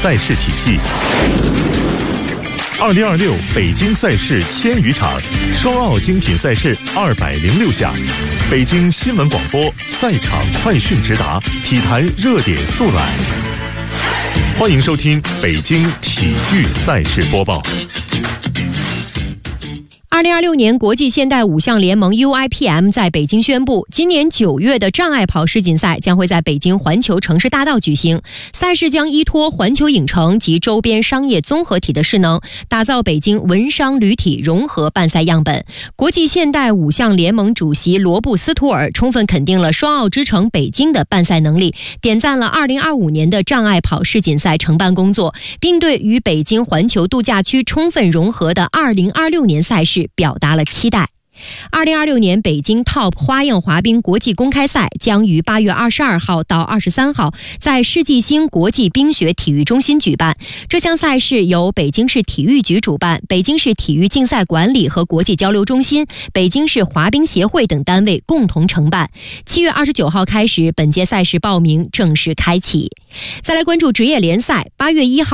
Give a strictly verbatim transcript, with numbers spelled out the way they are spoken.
赛事体系。二零二六北京赛事千余场，双奥精品赛事二百零六项。北京新闻广播赛场快讯直达，体坛热点速览。欢迎收听北京体育赛事播报。 二零二六年国际现代五项联盟 U I P M 在北京宣布，今年九月的障碍跑世锦赛将会在北京环球城市大道举行。赛事将依托环球影城及周边商业综合体的势能，打造北京文商旅体融合办赛样本。国际现代五项联盟主席罗布斯图尔充分肯定了双奥之城北京的办赛能力，点赞了二零二五年的障碍跑世锦赛承办工作，并对与北京环球度假区充分融合的二零二六年赛事表达了期待。二零二六年北京 Top 花样滑冰国际公开赛将于八月二十二号到二十三号在世纪星国际冰雪体育中心举办。这项赛事由北京市体育局主办，北京市体育竞赛管理和国际交流中心、北京市滑冰协会等单位共同承办。七月二十九号开始，本届赛事报名正式开启。再来关注职业联赛，八月一号